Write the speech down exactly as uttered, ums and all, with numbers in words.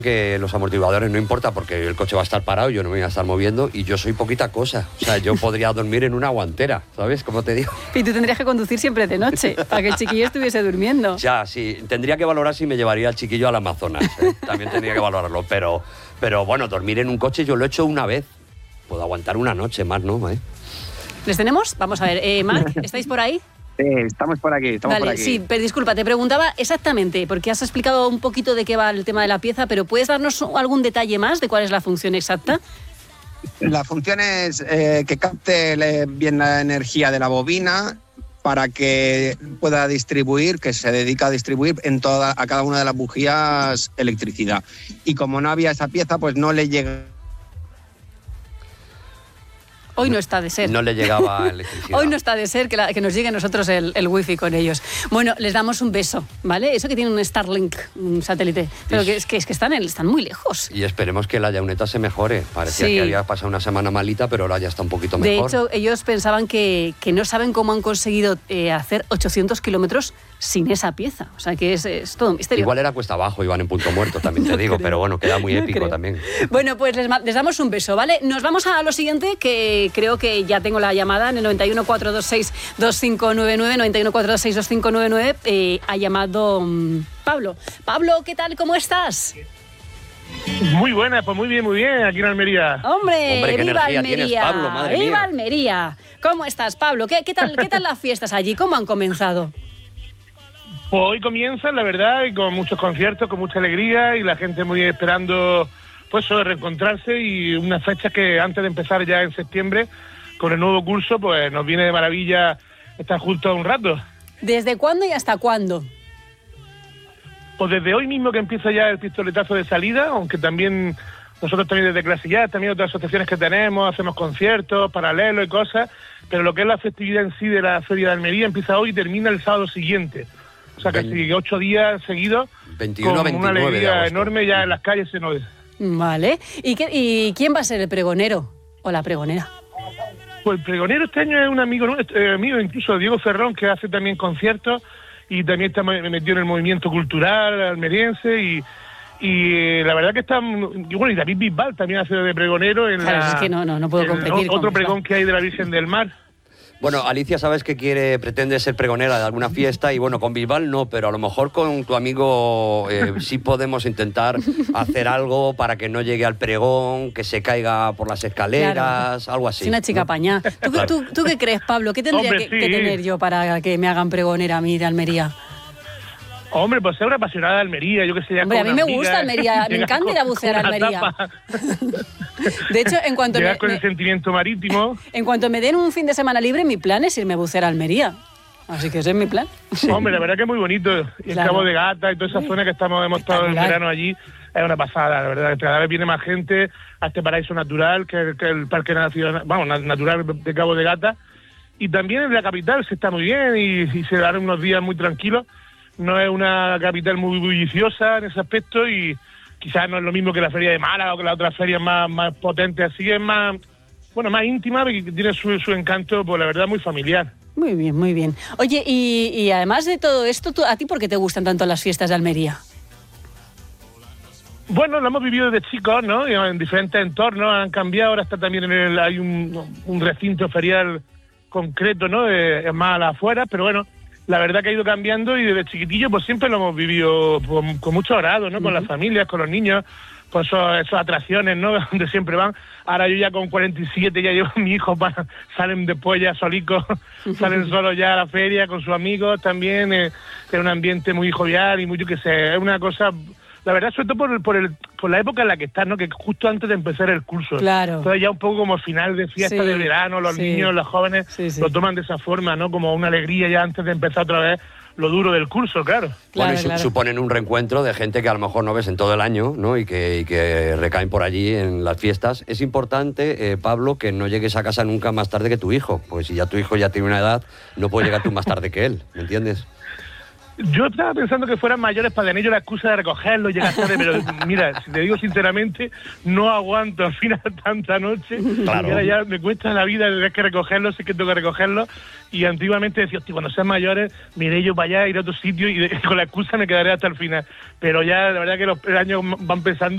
que los amortiguadores no importa porque el coche va a estar parado, yo no me voy a estar moviendo y yo soy poquita cosa. O sea, yo podría dormir en una guantera, ¿sabes? Como te digo. Y tú tendrías que conducir siempre de noche para que el chiquillo estuviese durmiendo. Ya, sí. Tendría que valorar si me llevaría al chiquillo al Amazonas, ¿eh? También tendría que valorarlo. Pero, pero bueno, dormir en un coche yo lo he hecho una vez. Puedo aguantar una noche más, ¿no? ¿Eh? ¿Les tenemos? Vamos a ver. Eh, Marc, ¿estáis por ahí? Sí, estamos por aquí, estamos Vale, por aquí. sí, pero disculpa, te preguntaba exactamente, porque has explicado un poquito de qué va el tema de la pieza, pero ¿puedes darnos algún detalle más de cuál es la función exacta? La función es eh, que capte bien la energía de la bobina para que pueda distribuir, que se dedica a distribuir en toda, a cada una de las bujías electricidad. Y como no había esa pieza, pues no le llega... Hoy no está de ser. No le llegaba electricidad. Hoy no está de ser que, la, que nos llegue a nosotros el, el wifi con ellos. Bueno, les damos un beso, ¿vale? Eso que tiene un Starlink, un satélite. Pero que es que, es que están, están muy lejos. Y esperemos que la Yauneta se mejore. Parecía sí. que había pasado una semana malita, pero ahora ya está un poquito mejor. De hecho, ellos pensaban que, que no saben cómo han conseguido eh, hacer ochocientos kilómetros sin esa pieza. O sea, que es, es todo un misterio. Igual era cuesta abajo, iban en punto muerto, también te no digo. creo. Pero bueno, queda muy no épico creo. también. Bueno, pues les, les damos un beso, ¿vale? Nos vamos a lo siguiente, que creo que ya tengo la llamada en el noventa y uno, cuatrocientos veintiséis, veinticinco noventa y nueve, noventa y uno, cuatrocientos veintiséis, veinticinco noventa y nueve. Eh, ha llamado um, Pablo. Pablo, ¿qué tal? ¿Cómo estás? Muy buena, pues muy bien, muy bien, aquí en Almería. Hombre, Hombre, qué viva energía Almería. tienes, Pablo, madre ¡Viva mía! Almería! ¿Cómo estás, Pablo? ¿Qué, qué, tal, ¿Qué tal las fiestas allí? ¿Cómo han comenzado? Pues hoy comienzan, la verdad, y con muchos conciertos, con mucha alegría, y la gente muy esperando, pues, eso, reencontrarse, y unas fechas que antes de empezar ya en septiembre, con el nuevo curso, pues nos viene de maravilla estar juntos un rato. ¿Desde cuándo y hasta cuándo? Pues desde hoy mismo que empieza ya el pistoletazo de salida, aunque también nosotros también desde Clase Ya, también otras asociaciones que tenemos, hacemos conciertos, paralelos y cosas, pero lo que es la festividad en sí de la Feria de Almería empieza hoy y termina el sábado siguiente. O sea, casi ocho días seguidos, veintiuno, con veintinueve una alegría de agosto. enorme ya en las calles se nos... Vale. ¿Y, qué, ¿Y quién va a ser el pregonero o la pregonera? Pues el pregonero este año es un amigo nuestro, eh, amigo incluso Diego Ferrón, que hace también conciertos y también está metido en el movimiento cultural almeriense y, y eh, la verdad que está... Y bueno, y David Bisbal también hace de pregonero en claro, la, es que no, no, no puedo competir con otro Bisbal. pregón que hay de la Virgen del Mar. Bueno, Alicia, sabes que quiere, pretende ser pregonera de alguna fiesta y bueno, con Bisbal no, pero a lo mejor con tu amigo eh, sí podemos intentar hacer algo para que no llegue al pregón, que se caiga por las escaleras, claro. algo así. Es una chica ¿no? apañá. ¿Tú, Claro. tú, ¿Tú qué crees, Pablo? ¿Qué tendría Hombre, que, sí. que tener yo para que me hagan pregonera a mí de Almería? Hombre, pues ser una apasionada de Almería, yo que sé. Ya Hombre, a con mí me una gusta amiga, Almería, me llegar encanta con- ir a bucear a con una Almería. tapa. De hecho, en cuanto Llegar me, con me- el sentimiento marítimo. en cuanto me den un fin de semana libre, mi plan es irme a bucear a Almería. Así que ese es mi plan. Hombre, la verdad que es muy bonito. Y el Claro. Cabo de Gata y toda esa zona que estamos hemos estado en Espectacular. verano allí, es una pasada, la verdad. Cada vez viene más gente a este paraíso natural, que es que el Parque Nacional, vamos, na- natural de Cabo de Gata. Y también en la capital se está muy bien y, y se dan unos días muy tranquilos. No es una capital muy bulliciosa en ese aspecto y quizás no es lo mismo que la feria de Málaga o que las otras ferias más, más potentes. Así es más, bueno, más íntima y que tiene su, su encanto, pues la verdad, muy familiar. Muy bien, muy bien. Oye, y, y además de todo esto, ¿tú, ¿a ti por qué te gustan tanto las fiestas de Almería? Bueno, lo hemos vivido desde chicos, ¿no? Y en diferentes entornos han cambiado. Ahora está también en el, hay un, un recinto ferial concreto, ¿no? Eh, es más a las afueras, pero bueno, la verdad que ha ido cambiando y desde chiquitillo pues siempre lo hemos vivido con, con mucho agrado, ¿no? Con las familias, con los niños, con esos, esas atracciones, ¿no? Donde siempre van. Ahora yo ya con cuarenta y siete ya llevo a mi hijo, para, salen después ya solicos, salen solos ya a la feria con sus amigos también, eh, es un ambiente muy jovial y muy, yo qué sé, es una cosa... La verdad, sobre todo por, el, por, el, por la época en la que estás, ¿no? Que justo antes de empezar el curso. Claro. Entonces ya un poco como final de fiesta Sí, de verano, los sí. niños, los jóvenes Sí, sí. lo toman de esa forma, ¿no? Como una alegría ya antes de empezar otra vez lo duro del curso, claro. Bueno, Claro, y su- claro. suponen un reencuentro de gente que a lo mejor no ves en todo el año, ¿no? Y que, y que recaen por allí en las fiestas. Es importante, eh, Pablo, que no llegues a casa nunca más tarde que tu hijo. Pues si ya tu hijo ya tiene una edad, no puede llegar tú más tarde que él, ¿me entiendes? Yo estaba pensando que fueran mayores para tener yo la excusa de recogerlo y llegar tarde, pero mira, si te digo sinceramente, no aguanto al final tanta noche. Claro. Y ahora ya me cuesta la vida tener que recogerlo, sé que tengo que recogerlo. Y antiguamente decía, hostia, cuando sean mayores, me iré yo para allá, iré a otro sitio y de- con la excusa me quedaré hasta el final. Pero ya, la verdad que los años van pensando